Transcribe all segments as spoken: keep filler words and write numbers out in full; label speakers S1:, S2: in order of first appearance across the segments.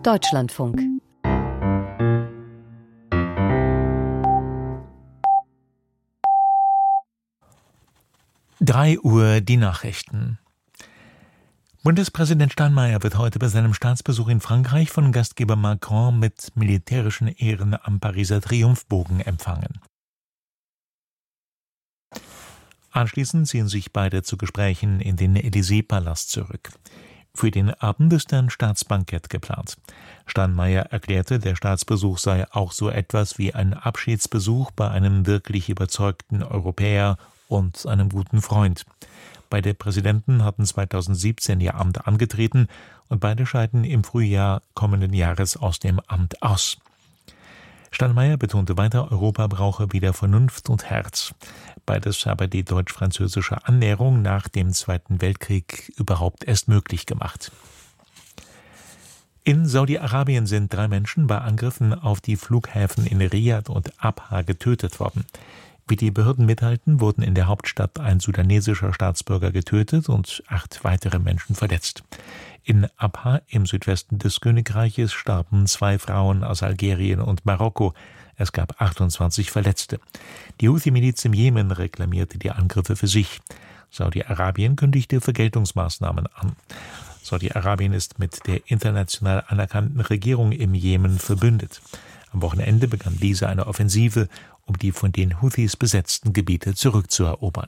S1: Deutschlandfunk.
S2: Drei Uhr die Nachrichten. Bundespräsident Steinmeier wird heute bei seinem Staatsbesuch in Frankreich von Gastgeber Macron mit militärischen Ehren am Pariser Triumphbogen empfangen. Anschließend ziehen sich beide zu Gesprächen in den Élysée-Palast zurück. Für den Abend ist ein Staatsbankett geplant. Steinmeier erklärte, der Staatsbesuch sei auch so etwas wie ein Abschiedsbesuch bei einem wirklich überzeugten Europäer und einem guten Freund. Beide Präsidenten hatten zweitausendsiebzehn ihr Amt angetreten und beide scheiden im Frühjahr kommenden Jahres aus dem Amt aus. Steinmeier betonte weiter, Europa brauche wieder Vernunft und Herz. Beides habe die deutsch-französische Annäherung nach dem Zweiten Weltkrieg überhaupt erst möglich gemacht. In Saudi-Arabien sind drei Menschen bei Angriffen auf die Flughäfen in Riad und Abha getötet worden. Wie die Behörden mitteilten, wurden in der Hauptstadt ein sudanesischer Staatsbürger getötet und acht weitere Menschen verletzt. In Abha im Südwesten des Königreiches starben zwei Frauen aus Algerien und Marokko. Es gab achtundzwanzig Verletzte. Die Houthi-Miliz im Jemen reklamierte die Angriffe für sich. Saudi-Arabien kündigte Vergeltungsmaßnahmen an. Saudi-Arabien ist mit der international anerkannten Regierung im Jemen verbündet. Am Wochenende begann diese eine Offensive, um die von den Houthis besetzten Gebiete zurückzuerobern.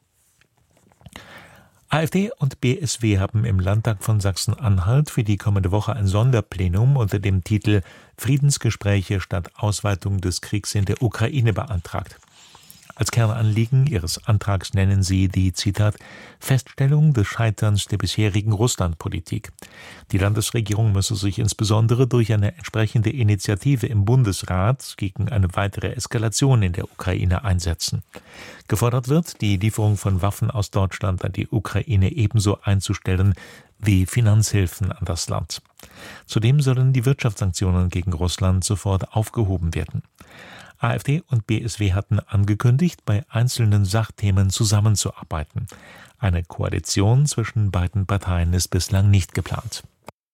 S2: AfD und B S W haben im Landtag von Sachsen-Anhalt für die kommende Woche ein Sonderplenum unter dem Titel Friedensgespräche statt Ausweitung des Kriegs in der Ukraine beantragt. Als Kernanliegen ihres Antrags nennen sie die, Zitat, Feststellung des Scheiterns der bisherigen Russlandpolitik. Die Landesregierung müsse sich insbesondere durch eine entsprechende Initiative im Bundesrat gegen eine weitere Eskalation in der Ukraine einsetzen. Gefordert wird, die Lieferung von Waffen aus Deutschland an die Ukraine ebenso einzustellen wie Finanzhilfen an das Land. Zudem sollen die Wirtschaftssanktionen gegen Russland sofort aufgehoben werden. AfD und B S W hatten angekündigt, bei einzelnen Sachthemen zusammenzuarbeiten. Eine Koalition zwischen beiden Parteien ist bislang nicht geplant.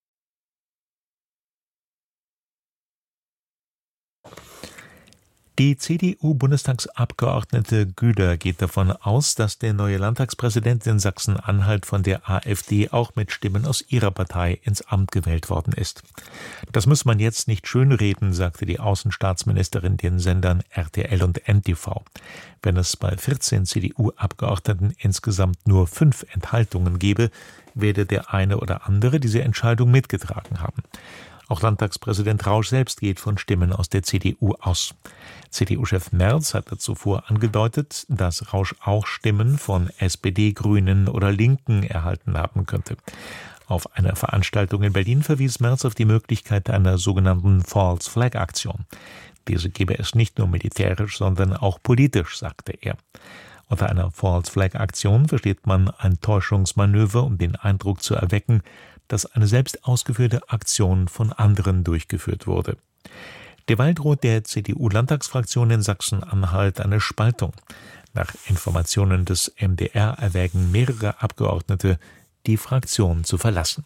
S2: Die C D U-Bundestagsabgeordnete Güder geht davon aus, dass der neue Landtagspräsident in Sachsen-Anhalt von der AfD auch mit Stimmen aus ihrer Partei ins Amt gewählt worden ist. Das muss man jetzt nicht schönreden, sagte die Außenstaatsministerin den Sendern R T L und N T V. Wenn es bei vierzehn C D U-Abgeordneten insgesamt nur fünf Enthaltungen gebe, werde der eine oder andere diese Entscheidung mitgetragen haben. Auch Landtagspräsident Rausch selbst geht von Stimmen aus der C D U aus. C D U-Chef Merz hatte zuvor angedeutet, dass Rausch auch Stimmen von S P D, Grünen oder Linken erhalten haben könnte. Auf einer Veranstaltung in Berlin verwies Merz auf die Möglichkeit einer sogenannten False Flag Aktion. Diese gebe es nicht nur militärisch, sondern auch politisch, sagte er. Unter einer False Flag Aktion versteht man ein Täuschungsmanöver, um den Eindruck zu erwecken, dass eine selbst ausgeführte Aktion von anderen durchgeführt wurde. Derweil droht der C D U-Landtagsfraktion in Sachsen-Anhalt eine Spaltung. Nach Informationen des M D R erwägen mehrere Abgeordnete, die Fraktion zu verlassen.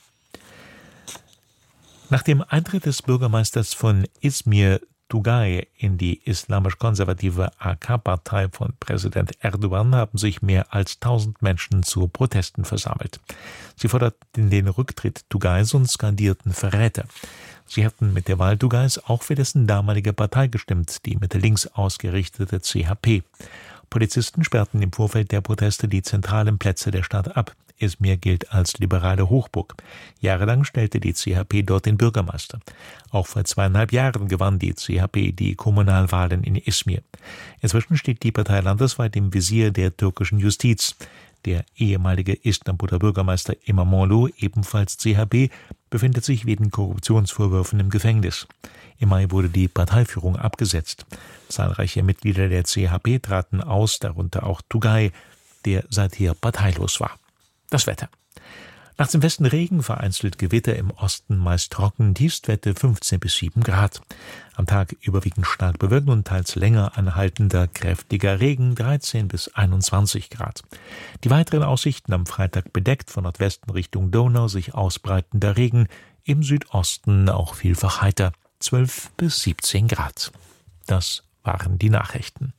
S2: Nach dem Eintritt des Bürgermeisters von Izmir Tugay in die islamisch-konservative A K-Partei von Präsident Erdogan haben sich mehr als tausend Menschen zu Protesten versammelt. Sie forderten den Rücktritt Tugays und skandierten Verräter. Sie hatten mit der Wahl Tugays auch für dessen damalige Partei gestimmt, die Mitte-links ausgerichtete C H P. Polizisten sperrten im Vorfeld der Proteste die zentralen Plätze der Stadt ab. Izmir gilt als liberale Hochburg. Jahrelang stellte die C H P dort den Bürgermeister. Auch vor zweieinhalb Jahren gewann die C H P die Kommunalwahlen in Izmir. Inzwischen steht die Partei landesweit im Visier der türkischen Justiz. Der ehemalige Istanbuler Bürgermeister İmamoğlu, ebenfalls C H P, befindet sich wegen Korruptionsvorwürfen im Gefängnis. Im Mai wurde die Parteiführung abgesetzt. Zahlreiche Mitglieder der C H P traten aus, darunter auch Tugay, der seither parteilos war. Das Wetter. Nachts im Westen Regen, vereinzelt Gewitter, im Osten meist trocken, Tiefstwerte fünfzehn bis sieben Grad. Am Tag überwiegend stark bewölkt und teils länger anhaltender, kräftiger Regen, dreizehn bis einundzwanzig Grad. Die weiteren Aussichten am Freitag bedeckt, von Nordwesten Richtung Donau sich ausbreitender Regen, im Südosten auch vielfach heiter, zwölf bis siebzehn Grad. Das waren die Nachrichten.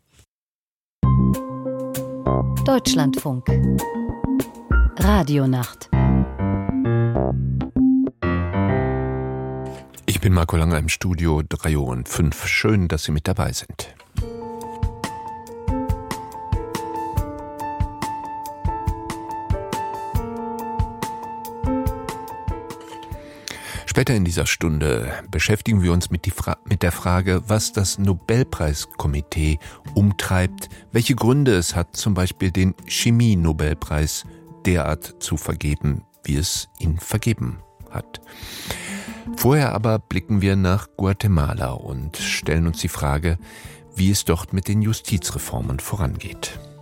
S1: Deutschlandfunk Radionacht.
S3: Ich bin Marco Langer im Studio drei Uhr und fünf. Schön, dass Sie mit dabei sind. Später in dieser Stunde beschäftigen wir uns mit, die Fra- mit der Frage, was das Nobelpreiskomitee umtreibt, welche Gründe es hat, zum Beispiel den Chemie-Nobelpreis derart zu vergeben, wie es ihn vergeben hat. Vorher aber blicken wir nach Guatemala und stellen uns die Frage, wie es dort mit den Justizreformen vorangeht.